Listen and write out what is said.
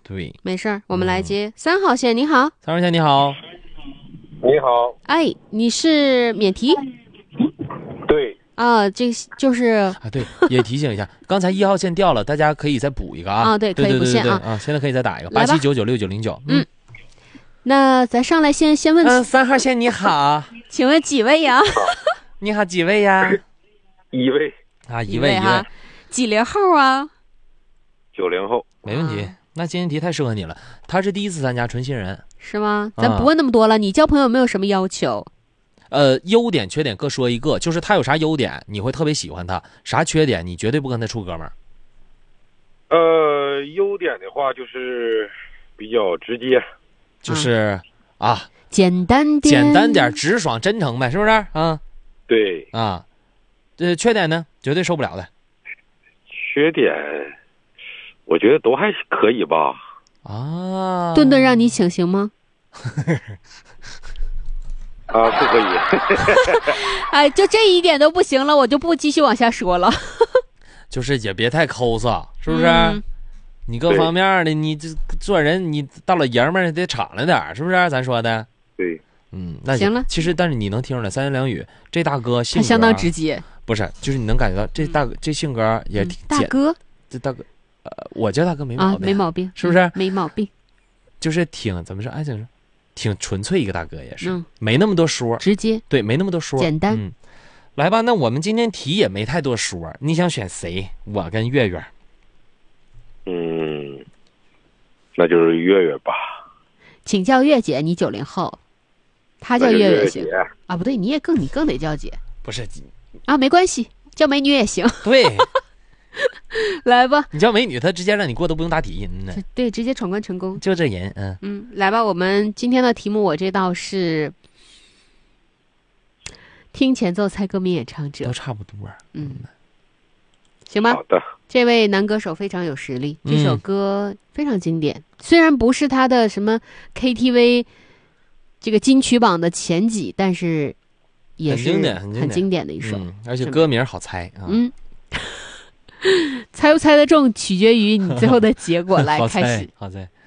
对， 没事儿，我们来接3号线。你好 3号线你好。 你好。 哎，你是免提？ 对啊，这就是啊，对，也提醒一下，刚才1号线掉了，大家可以再补一个啊。 对，可以补线啊。 啊，现在可以再打一个 87996909。那咱上来先问 3号线你好， 请问几位呀？ 你好，几位呀 ？1位啊，一位哈。几零后啊 ？90后。 没问题。那今天题太适合你了，他是第一次参加，纯新人。 是吗？咱不问那么多了，你交朋友有没有什么要求？ 优点缺点各说一个，就是他有啥优点你会特别喜欢他，啥缺点你绝对不跟他处哥们儿。 优点的话就是比较直接， 就是简单点，直爽真诚呗，是不是啊？ 对啊。缺点呢，绝对受不了的。 缺点我觉得都还可以吧。 啊， 顿顿让你请行吗？ 不可以。 哎，就这一点都不行了，我就不继续往下说了。 就是也别太抠搜，是不是？你各方面的，你这做人，你到了爷们儿得敞亮点，是不是？咱说的。 对。 那行了。 其实，但是你能听出来，三言两语，这大哥性格他相当直接。 不是，就是你能感觉到这性格也挺大哥。 这大哥，我叫大哥没毛病， 没毛病， 是不是？ 没毛病， 就是怎么说？哎，就是挺纯粹一个大哥，也是，没那么多说， 直接， 对，没那么多说， 简单。 来吧，那我们今天题也没太多说，你想选谁？我跟月月。 那就是月月吧。 请叫月姐，你90后，她叫月月行啊？不对，你更得叫姐。 不是啊，没关系，叫美女也行。 对。 来吧， 你叫美女，她直接让你过都不用答题呢。 对，直接闯关成功， 就这人。 来吧，我们今天的题目，我这道是听前奏猜歌名演唱者， 都差不多。 行吧。 好的。 这位男歌手非常有实力，这首歌非常经典，虽然不是他的什么 KTV 这个金曲榜的前几，但是也是很经典的一首， 而且歌名好猜啊。 猜不猜得中取决于你最后的结果。来，开始。 好猜。